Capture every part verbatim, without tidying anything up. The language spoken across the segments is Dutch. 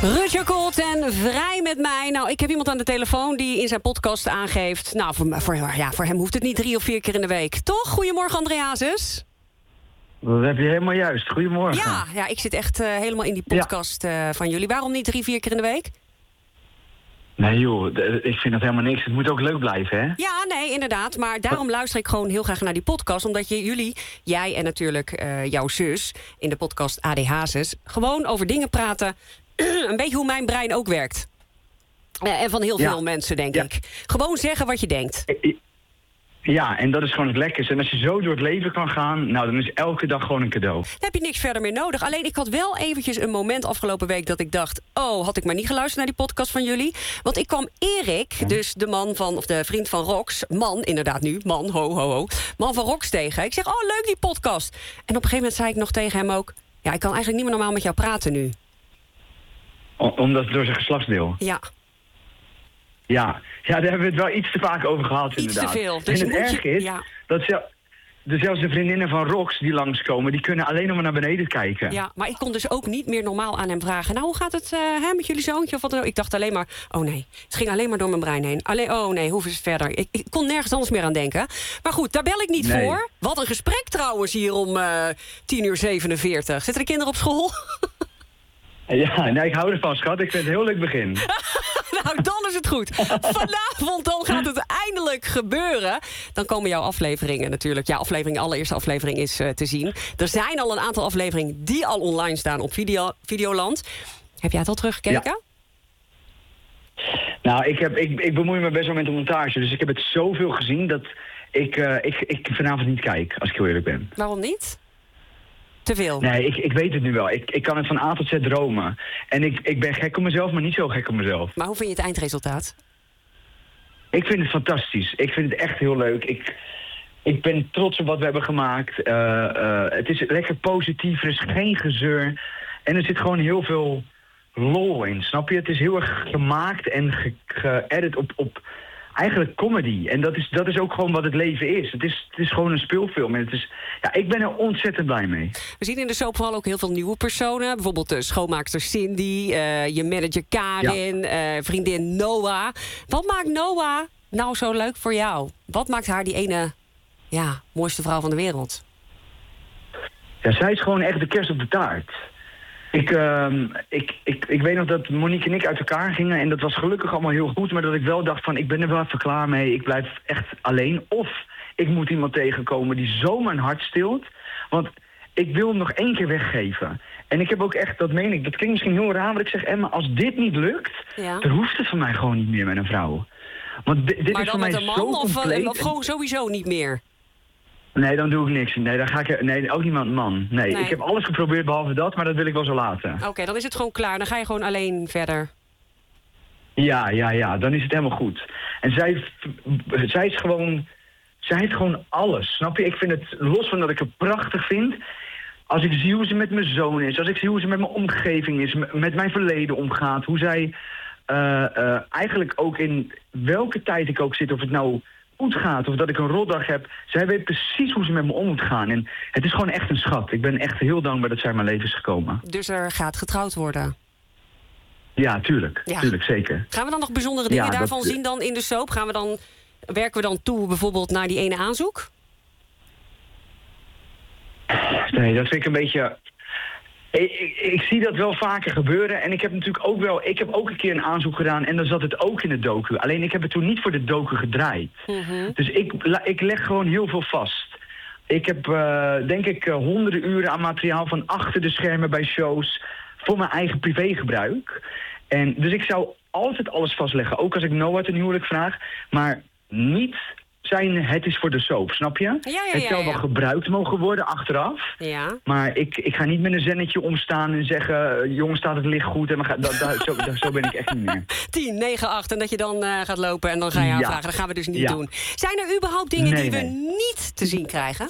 Rutger Kot en Vrij met mij. Nou, ik heb iemand aan de telefoon die in zijn podcast aangeeft... Nou, voor, voor, ja, voor hem hoeft het niet drie of vier keer in de week. Toch? Goedemorgen, Andreasus. Dat heb je helemaal juist. Goedemorgen. Ja, ja ik zit echt uh, helemaal in die podcast uh, van jullie. Waarom niet drie, vier keer in de week? Nee joh, ik vind dat helemaal niks. Het moet ook leuk blijven, hè? Ja, nee, inderdaad. Maar daarom luister ik gewoon heel graag naar die podcast. Omdat je, jullie, jij en natuurlijk uh, jouw zus... in de podcast A D Hazes... gewoon over dingen praten... een beetje hoe mijn brein ook werkt. Uh, en van heel veel ja. mensen, denk ja. ik. Gewoon zeggen wat je denkt. Ja, en dat is gewoon het lekkerste. En als je zo door het leven kan gaan... nou, dan is elke dag gewoon een cadeau. Dan heb je niks verder meer nodig. Alleen, ik had wel eventjes een moment afgelopen week... dat ik dacht, oh, had ik maar niet geluisterd naar die podcast van jullie? Want ik kwam Erik, ja. dus de man van... of de vriend van Rox, man, inderdaad nu, man, ho, ho, ho... man van Rox tegen. Ik zeg, oh, leuk die podcast. En op een gegeven moment zei ik nog tegen hem ook... ja, ik kan eigenlijk niet meer normaal met jou praten nu. Omdat door zijn geslachtsdeel? Ja. Ja. ja, daar hebben we het wel iets te vaak over gehad, iets inderdaad. Iets te veel. Dus en het erg is, ja. dat ze, dus zelfs de vriendinnen van Rox die langskomen... die kunnen alleen nog maar naar beneden kijken. Ja, maar ik kon dus ook niet meer normaal aan hem vragen... nou, hoe gaat het uh, hè, met jullie zoontje? Of wat dan ook? Ik dacht alleen maar, oh nee, het ging alleen maar door mijn brein heen. Alleen, oh nee, hoe is het verder? Ik, ik kon nergens anders meer aan denken. Maar goed, daar bel ik niet nee. voor. Wat een gesprek trouwens hier om uh, tien uur zevenenveertig. Zitten de kinderen op school? Ja, nee, ik hou ervan, schat. Ik vind het een heel leuk begin. Nou, dan is het goed. Vanavond dan gaat het eindelijk gebeuren. Dan komen jouw afleveringen natuurlijk. Ja, aflevering, allereerste aflevering is uh, te zien. Er zijn al een aantal afleveringen die al online staan op video, Videoland. Heb jij het al teruggekeken? Ja. Nou, ik, heb, ik, ik bemoei me best wel met de montage. Dus ik heb het zoveel gezien dat ik, uh, ik, ik vanavond niet kijk, als ik heel eerlijk ben. Waarom niet? Te veel? Nee, ik, ik weet het nu wel. Ik, ik kan het van A tot Z dromen. En ik, ik ben gek op mezelf, maar niet zo gek op mezelf. Maar hoe vind je het eindresultaat? Ik vind het fantastisch. Ik vind het echt heel leuk. Ik, ik ben trots op wat we hebben gemaakt. Uh, uh, het is lekker positief, er is geen gezeur. En er zit gewoon heel veel lol in, snap je? Het is heel erg gemaakt en geëdit ge- op... op eigenlijk comedy. En dat is, dat is ook gewoon wat het leven is. Het is, het is gewoon een speelfilm. En het is, ja, ik ben er ontzettend blij mee. We zien in de soap vooral ook heel veel nieuwe personen. Bijvoorbeeld de schoonmaakster Cindy, uh, je manager Karin, ja. uh, vriendin Noah. Wat maakt Noah nou zo leuk voor jou? Wat maakt haar die ene ja, mooiste vrouw van de wereld? Ja, zij is gewoon echt de kerst op de taart. Ik, uh, ik, ik, ik weet nog dat Monique en ik uit elkaar gingen... en dat was gelukkig allemaal heel goed... maar dat ik wel dacht van, ik ben er wel even klaar mee... ik blijf echt alleen. Of ik moet iemand tegenkomen die zo mijn hart stilt. Want ik wil hem nog één keer weggeven. En ik heb ook echt, dat meen ik, dat klinkt misschien heel raar... maar ik zeg, Emma, als dit niet lukt... Ja. dan hoeft het voor mij gewoon niet meer met een vrouw. Want dit, dit maar is dan voor met mij een zo man of, compleet... of gewoon sowieso niet meer? Nee, dan doe ik niks. Nee, dan ga ik, nee ook niemand man. Nee, nee, ik heb alles geprobeerd behalve dat, maar dat wil ik wel zo laten. Oké, okay, dan is het gewoon klaar. Dan ga je gewoon alleen verder. Ja, ja, ja. Dan is het helemaal goed. En zij, zij is gewoon... Zij heeft gewoon alles, snap je? Ik vind het, los van dat ik het prachtig vind... Als ik zie hoe ze met mijn zoon is, als ik zie hoe ze met mijn omgeving is... met mijn verleden omgaat, hoe zij uh, uh, eigenlijk ook in welke tijd ik ook zit... of het nou... goed gaat of dat ik een rotdag heb. Zij weet precies hoe ze met me om moet gaan. En het is gewoon echt een schat. Ik ben echt heel dankbaar dat zij in mijn leven is gekomen. Dus er gaat getrouwd worden? Ja, tuurlijk. Ja. Tuurlijk, zeker. Gaan we dan nog bijzondere dingen ja, daarvan dat... zien dan in de soap? Gaan we dan, werken we dan toe bijvoorbeeld naar die ene aanzoek? Nee, dat vind ik een beetje... Ik, ik, ik zie dat wel vaker gebeuren. En ik heb natuurlijk ook wel... Ik heb ook een keer een aanzoek gedaan en dan zat het ook in de docu. Alleen ik heb het toen niet voor de docu gedraaid. Mm-hmm. Dus ik, ik leg gewoon heel veel vast. Ik heb, uh, denk ik, uh, honderden uren aan materiaal van achter de schermen bij shows... voor mijn eigen privégebruik. En dus ik zou altijd alles vastleggen. Ook als ik Noah ten huwelijk vraag. Maar niet... zijn het is voor de soap, snap je? Ja, ja, ja, het zou wel ja. gebruikt mogen worden achteraf. Ja. Maar ik, ik ga niet met een zennetje omstaan en zeggen... jongens, staat het licht goed? En we gaan, da, da, zo, da, zo ben ik echt niet meer. tien, negen, acht en dat je dan uh, gaat lopen en dan ga je haar ja. vragen. Dat gaan we dus niet ja. doen. Zijn er überhaupt dingen nee, die we nee. niet te zien krijgen?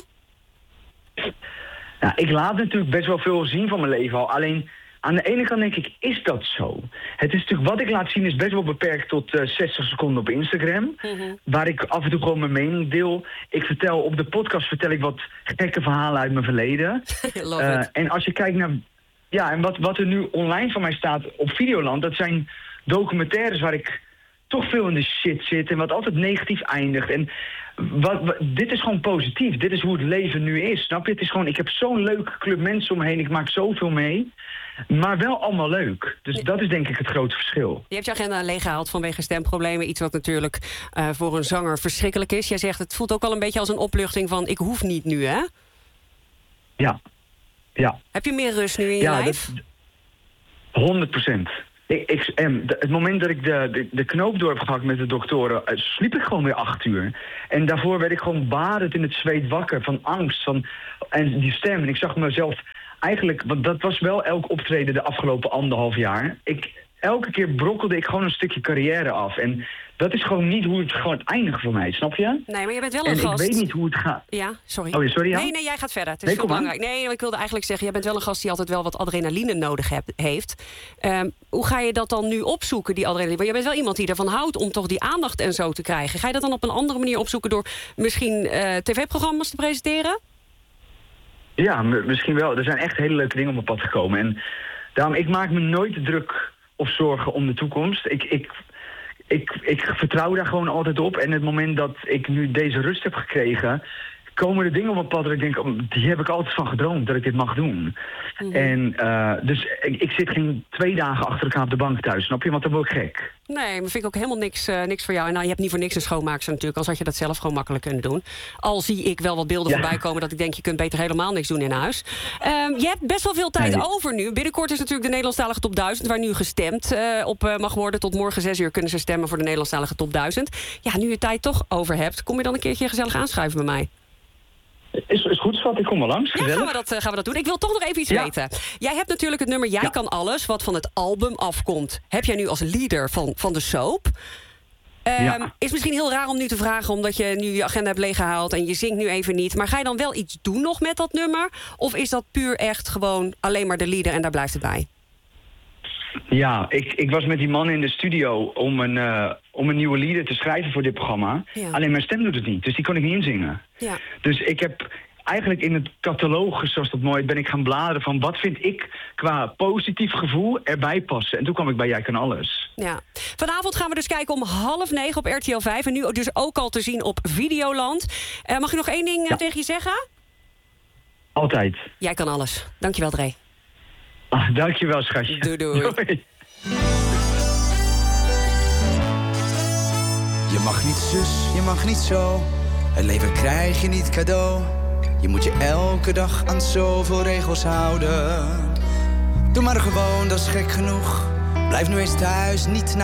Nou, ik laat natuurlijk best wel veel zien van mijn leven al. Alleen... Aan de ene kant denk ik, is dat zo? Het is natuurlijk, wat ik laat zien is best wel beperkt tot uh, zestig seconden op Instagram. Mm-hmm. Waar ik af en toe gewoon mijn mening deel. Ik vertel, op de podcast vertel ik wat gekke verhalen uit mijn verleden. uh, en als je kijkt naar... Ja, en wat, wat er nu online van mij staat op Videoland, dat zijn documentaires waar ik toch veel in de shit zit en wat altijd negatief eindigt. En wat, wat, dit is gewoon positief. Dit is hoe het leven nu is. Snap je? Het is gewoon, ik heb zo'n leuke club mensen om me heen. Ik maak zoveel mee. Maar wel allemaal leuk. Dus dat is denk ik het grote verschil. Je hebt je agenda leeggehaald vanwege stemproblemen. Iets wat natuurlijk uh, voor een zanger verschrikkelijk is. Jij zegt, het voelt ook al een beetje als een opluchting van ik hoef niet nu, hè? Ja. Ja. Heb je meer rust nu in je ja, lijf? honderd procent. Ik, ik, en de, het moment dat ik de, de, de knoop door heb gehakt met de doktoren, uh, sliep ik gewoon weer acht uur. En daarvoor werd ik gewoon badend in het zweet wakker van angst. Van, en die stem. En ik zag mezelf eigenlijk, want dat was wel elk optreden de afgelopen anderhalf jaar. Ik, elke keer brokkelde ik gewoon een stukje carrière af. En dat is gewoon niet hoe het gewoon eindigt voor mij, snap je? Nee, maar je bent wel een en gast. ik weet niet hoe het gaat. Ja, sorry. Oh, sorry, ja? Nee, nee, jij gaat verder. Het is nee, veel belangrijk. Nee, ik wilde eigenlijk zeggen, jij bent wel een gast die altijd wel wat adrenaline nodig heb, heeft. Um, hoe ga je dat dan nu opzoeken, die adrenaline? Want jij bent wel iemand die ervan houdt om toch die aandacht en zo te krijgen. Ga je dat dan op een andere manier opzoeken door misschien uh, tv-programma's te presenteren? Ja, m- misschien wel. Er zijn echt hele leuke dingen op mijn pad gekomen. En daarom, ik maak me nooit druk of zorgen om de toekomst. Ik, ik, ik, ik vertrouw daar gewoon altijd op. En het moment dat ik nu deze rust heb gekregen, komen er dingen op mijn pad dat ik denk, oh, die heb ik altijd van gedroomd, dat ik dit mag doen. Mm-hmm. En uh, dus ik, ik zit geen twee dagen achter elkaar op de bank thuis, snap je? Want dan word ik gek. Nee, maar vind ik ook helemaal niks, uh, niks voor jou. En nou, je hebt niet voor niks een schoonmaakster natuurlijk, als had je dat zelf gewoon makkelijk kunnen doen. Al zie ik wel wat beelden ja. voorbij komen dat ik denk, je kunt beter helemaal niks doen in huis. Um, je hebt best wel veel tijd nee. over nu. Binnenkort is natuurlijk de Nederlandstalige top duizend, waar nu gestemd uh, op uh, mag worden. Tot morgen zes uur kunnen ze stemmen voor de Nederlandstalige top duizend. Ja, nu je tijd toch over hebt, kom je dan een keertje gezellig aanschuiven bij mij? Is, is goed, schat. Ik kom wel langs. Ja, gaan we, dat, uh, gaan we dat doen. Ik wil toch nog even iets ja. weten. Jij hebt natuurlijk het nummer Jij ja. kan alles, wat van het album afkomt. Heb jij nu als leader van, van de soap? Um, ja. Is misschien heel raar om nu te vragen, omdat je nu je agenda hebt leeggehaald en je zingt nu even niet. Maar ga je dan wel iets doen nog met dat nummer? Of is dat puur echt gewoon alleen maar de leader en daar blijft het bij? Ja, ik, ik was met die man in de studio om een, uh, om een nieuwe lieder te schrijven voor dit programma. Ja. Alleen mijn stem doet het niet, dus die kon ik niet inzingen. Ja. Dus ik heb eigenlijk in het catalogus, zoals dat mooi, ben ik gaan bladeren van wat vind ik qua positief gevoel erbij passen. En toen kwam ik bij Jij kan alles. Ja. Vanavond gaan we dus kijken om half negen op R T L vijf. En nu dus ook al te zien op Videoland. Uh, mag ik nog één ding ja. tegen je zeggen? Altijd. Jij kan alles. Dankjewel, Dre. Ah, dankjewel, schatje. Doei, doei. doei. Je mag niet zus, je mag niet zo. Het leven krijg je niet cadeau. Je moet je elke dag aan zoveel regels houden. Doe maar gewoon, dat is gek genoeg. Blijf nu eens thuis, niet naar